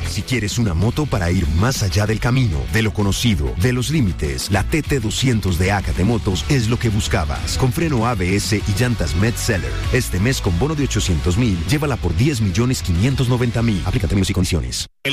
Si quieres una moto para ir más allá del camino, de lo conocido, de los límites, la TT200 de Acate Motos es lo que buscabas. Con freno ABS y llantas Metzeler. Este mes con bono de 800,000, llévala por 10,590,000. Aplica términos y condiciones.